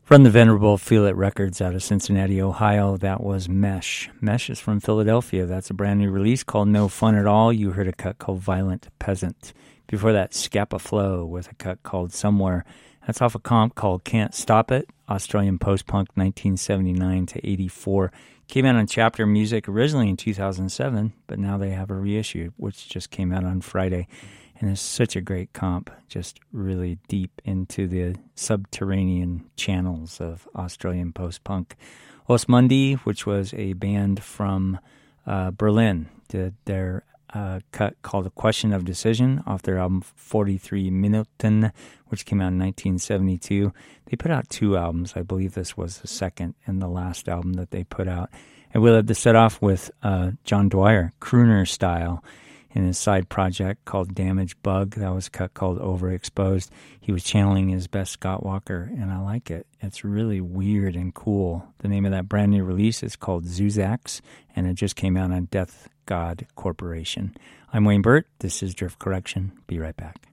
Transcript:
From the venerable Feel It Records out of Cincinnati, Ohio, that was Mesh. Mesh is from Philadelphia. That's a brand new release called No Fun at All. You heard a cut called Violent Peasant. Before that, Scappa Flow with a cut called Somewhere. That's off a comp called Can't Stop It, Australian post-punk 1979 to 84. Came out on Chapter Music originally in 2007, but now they have a reissue, which just came out on Friday. And it's such a great comp, just really deep into the subterranean channels of Australian post-punk. Os Mundi, which was a band from Berlin, did their cut called A Question of Decision off their album 43 Minuten, which came out in 1972. They put out 2 albums. I believe this was the second and the last album that they put out. And we'll have to set off with John Dwyer, crooner style, in his side project called Damage Bug. That was a cut called Overexposed. He was channeling his best Scott Walker, and I like it. It's really weird and cool. The name of that brand new release is called Zuzax, and it just came out on Death God Corporation. I'm Wayne Burt. This is Drift Correction. Be right back.